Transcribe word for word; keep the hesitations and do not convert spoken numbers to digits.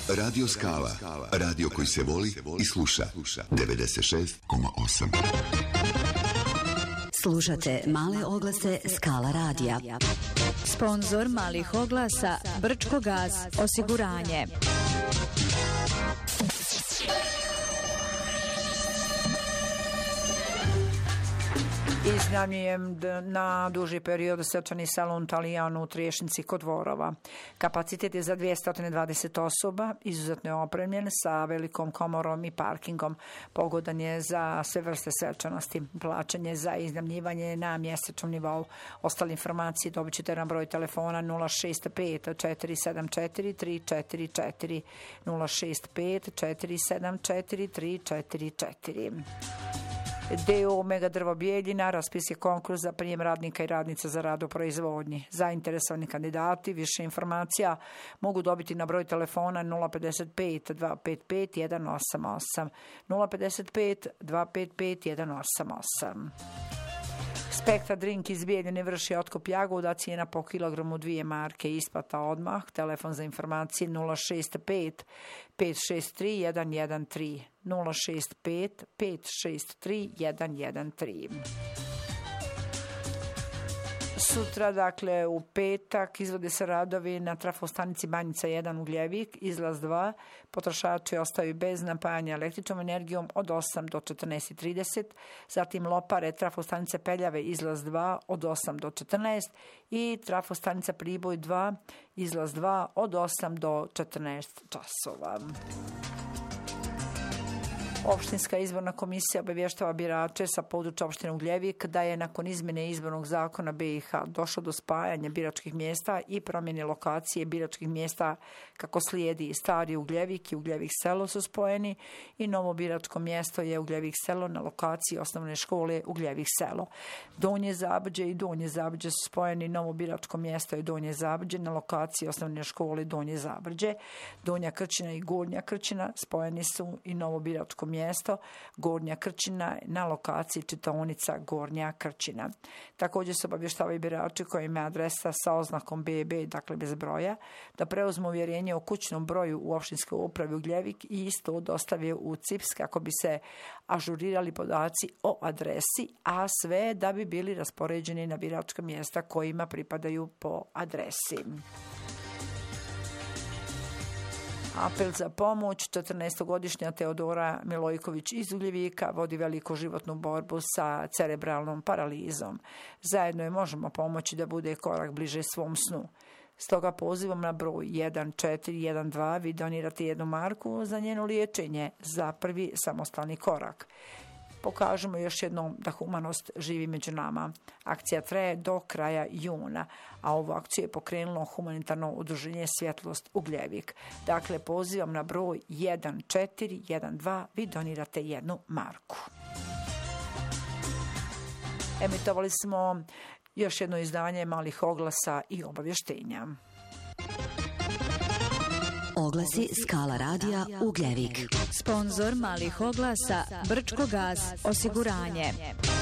Radio Skala. Radio koji se voli i sluša. devedeset šest zarez osam. Slušate male oglase Skala radija. Sponzor malih oglasa Brčko gas osiguranje. Iznajmljujem na duži period svečani salon Talijanu u Triješnici kod Dvorova. Kapacitet je za dvjesto dvadeset osoba, izuzetno je opremljen sa velikom komorom i parkingom. Pogodan je za sve vrste svečanosti. Plaćanje za iznajmljivanje na mjesečnom nivou. Ostale informacije dobit ćete na broj telefona nula šest pet četiri sedam četiri tri četiri četiri nula šest pet četiri sedam četiri tri četiri četiri. D O Mega Drvo Bijeljina raspis je konkurs za prijem radnika i radnica za rad u proizvodnji. Zainteresovani kandidati više informacija mogu dobiti na broj telefona nula pedeset pet dva pet pet jedan osam osam nula pedeset pet dva pet pet jedan osam osam. Spektra Drink iz Bijeljine vrši otkup jagoda, cijena po kilogramu dvije marke, isplata odmah, telefon za informacije nula šest pet pet šest tri jedan jedan tri nula šest pet pet šest tri jedan jedan tri. Sutra, dakle u petak, izvode se radovi na trafostanici Banjica jedan Ugljevik, izlaz dva. Potrošači ostaju bez napajanja električnom energijom od osam do četrnaest trideset. Zatim Lopare, trafostanice Peljave, izlaz dva od osam do četrnaest. I trafostanica Priboj dva, izlaz dva od osam do četrnaest časova. Opštinska izborna komisija obavještava birače sa područja opštine Ugljevik da je nakon izmjene izbornog zakona B i H došlo do spajanja biračkih mjesta i promjene lokacije biračkih mjesta kako slijedi. Stari Ugljevik i Ugljevik selo su spojeni i novo biračko mjesto je Ugljevik selo na lokaciji osnovne škole Ugljevik selo. Donje Zabrđe i Donje Zabrđe su spojeni, novo biračko mjesto je Donje Zabrđe na lokaciji osnovne škole Donje Zabrđe. Donja Krčina i Gornja Krčina spojeni su i novo biračko mjesto Gornja Krčina na lokaciji čitaonica Gornja Krčina. Također se obavještavaju birači kojima je adresa sa oznakom B B, dakle bez broja, da preuzmu uvjerenje o kućnom broju u opštinskoj upravi Ugljevik i isto dostave u C I P S kako bi se ažurirali podaci o adresi, a sve da bi bili raspoređeni na biračka mjesta kojima pripadaju po adresi. Apel za pomoć. četrnaestogodišnja Teodora Milojković iz Ugljevika vodi veliku životnu borbu sa cerebralnom paralizom. Zajedno je možemo pomoći da bude korak bliže svom snu. Stoga pozivom na broj jedan četiri jedan dva vi donirate jednu marku za njeno liječenje za prvi samostalni korak. Pokažemo još jednom da humanost živi među nama. Akcija traje do kraja juna, a ovu akciju je pokrenulo humanitarno udruženje Svjetlost Ugljevik. Dakle, pozivam na broj jedan četiri jedan dva vi donirate jednu marku. Emitovali smo još jedno izdanje malih oglasa i obavještenja. Oglasi Skala radija Ugljevik. Sponzor malih oglasa Brčko gas osiguranje.